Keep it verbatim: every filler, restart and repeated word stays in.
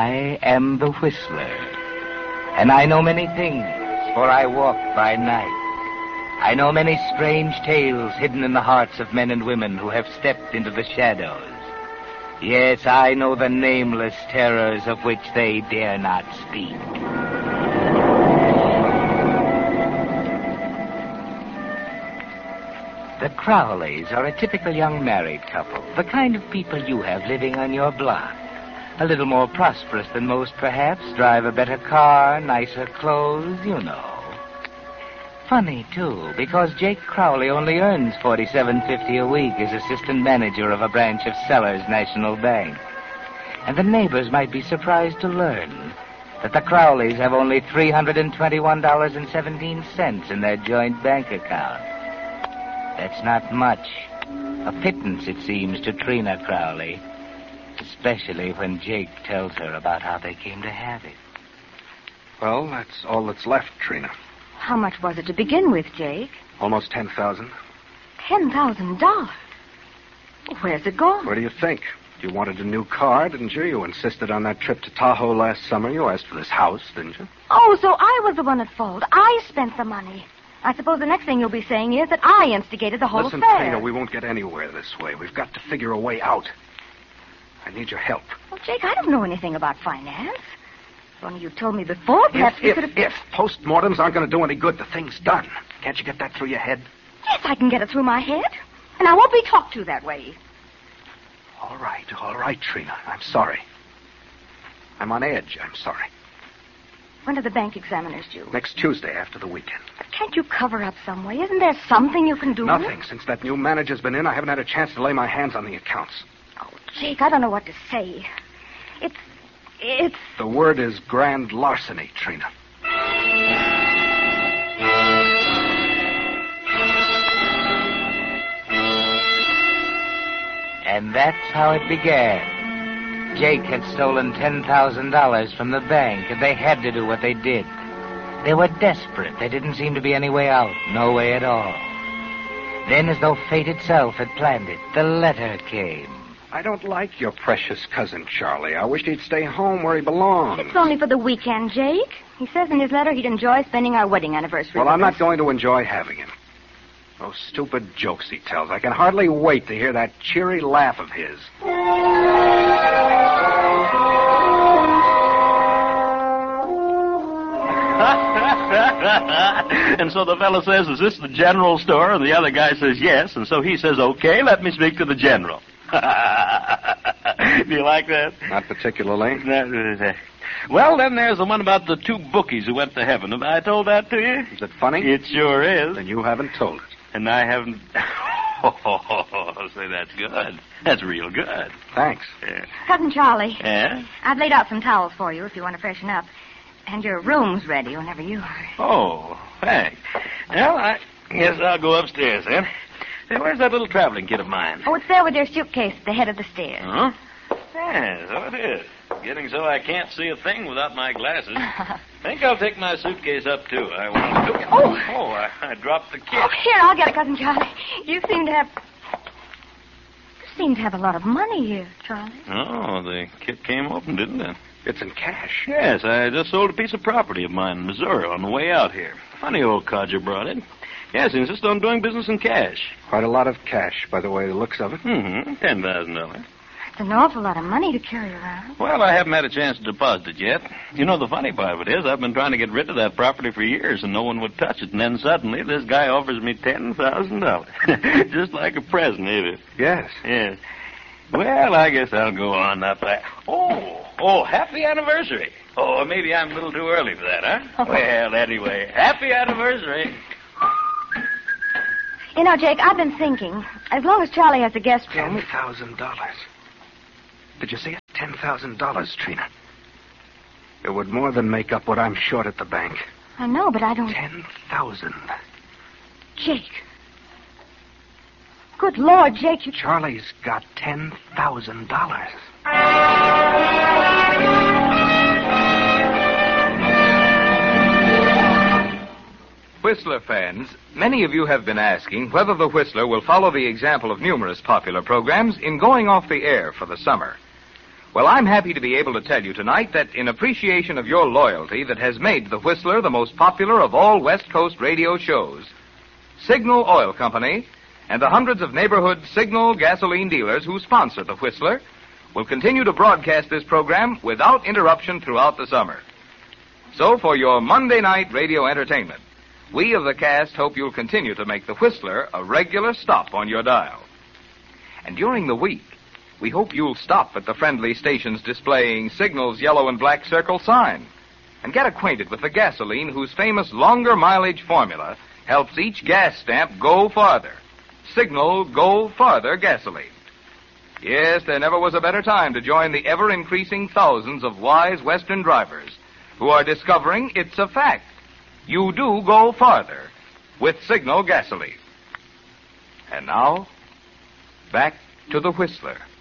I am the Whistler, and I know many things, for I walk by night. I know many strange tales hidden in the hearts of men and women who have stepped into the shadows. Yes, I know the nameless terrors of which they dare not speak. The Crowleys are a typical young married couple, the kind of people you have living on your block. A little more prosperous than most, perhaps, drive a better car, nicer clothes, you know. Funny, too, because Jake Crowley only earns forty-seven fifty a week as assistant manager of a branch of Sellers National Bank. And the neighbors might be surprised to learn that the Crowleys have only three hundred twenty-one dollars and seventeen cents in their joint bank account. That's not much. A pittance, it seems, to Trina Crowley, especially when Jake tells her about how they came to have it. Well, that's all that's left, Trina. How much was it to begin with, Jake? Almost ten thousand. Ten thousand dollars? Where's it going? Where do you think? You wanted a new car, didn't you? You insisted on that trip to Tahoe last summer. You asked for this house, didn't you? Oh, so I was the one at fault. I spent the money. I suppose the next thing you'll be saying is that I instigated the whole Listen, affair. Trina, we won't get anywhere this way. We've got to figure a way out. I need your help. Well, Jake, I don't know anything about finance. If only you told me before, perhaps if, we if, could have... if postmortems aren't going to do any good, the thing's done. Can't you get that through your head? Yes, I can get it through my head. And I won't be talked to that way. All right, all right, Trina. I'm sorry. I'm on edge. I'm sorry. When are the bank examiners due? Next Tuesday after the weekend. But can't you cover up some way? Isn't there something you can do? Nothing. Since that new manager's been in, I haven't had a chance to lay my hands on the accounts. Oh, Jake, I don't know what to say. It's... It's... The word is grand larceny, Trina. And that's how it began. Jake had stolen ten thousand dollars from the bank, and they had to do what they did. They were desperate. There didn't seem to be any way out. No way at all. Then, as though fate itself had planned it, the letter came. I don't like your precious cousin, Charlie. I wish he'd stay home where he belongs. It's only for the weekend, Jake. He says in his letter he'd enjoy spending our wedding anniversary Well, with I'm us. not going to enjoy having him. Those stupid jokes he tells. I can hardly wait to hear that cheery laugh of his. And so the fellow says, is this the general store? And the other guy says, yes. And so he says, okay, let me speak to the general. Do you like that? Not particularly. Well, then there's the one about the two bookies who went to heaven. Have I told that to you? Is it funny? It sure is. Then you haven't told it. And I haven't... Oh, say, that's good. That's real good. Thanks. Yeah. Cousin Charlie. Yeah? I've laid out some towels for you if you want to freshen up. And your room's ready whenever you are. Oh, thanks. Well, I guess I'll go upstairs then. Hey, where's that little traveling kit of mine? Oh, it's there with your suitcase at the head of the stairs. Huh? Yeah, so it is. Getting so I can't see a thing without my glasses. I think I'll take my suitcase up, too. I want to... Oh! Oh, I, I dropped the kit. Oh, here, I'll get it, Cousin Charlie. You seem to have... You seem to have a lot of money here, Charlie. Oh, the kit came open, didn't it? It's in cash. Yes, I just sold a piece of property of mine in Missouri on the way out here. Funny old codger brought it. Yes, he insists on doing business in cash. Quite a lot of cash, by the way, the looks of it. Mm-hmm. Ten thousand dollars. It's an awful lot of money to carry around. Well, I haven't had a chance to deposit it yet. You know, the funny part of it is I've been trying to get rid of that property for years, and no one would touch it. And then suddenly this guy offers me ten thousand dollars. Just like a present, ain't it? Yes. Yes. Well, I guess I'll go on up there. Oh, oh, happy anniversary. Oh, maybe I'm a little too early for that, huh? Well, anyway, happy anniversary. You know, Jake, I've been thinking, as long as Charlie has the guest room... Ten thousand dollars. Did you see it? Ten thousand dollars, Trina. It would more than make up what I'm short at the bank. I know, but I don't... Ten thousand. Jake. Good Lord, Jake, you... Charlie's got ten thousand dollars. Whistler fans, many of you have been asking whether the Whistler will follow the example of numerous popular programs in going off the air for the summer. Well, I'm happy to be able to tell you tonight that in appreciation of your loyalty that has made the Whistler the most popular of all West Coast radio shows, Signal Oil Company and the hundreds of neighborhood Signal gasoline dealers who sponsor the Whistler will continue to broadcast this program without interruption throughout the summer. So for your Monday night radio entertainment, we of the cast hope you'll continue to make the Whistler a regular stop on your dial. And during the week, we hope you'll stop at the friendly stations displaying Signal's yellow and black circle sign and get acquainted with the gasoline whose famous longer mileage formula helps each gas stamp go farther. Signal Go Farther gasoline. Yes, there never was a better time to join the ever-increasing thousands of wise Western drivers who are discovering it's a fact. You do go farther with Signal gasoline. And now, back to the Whistler.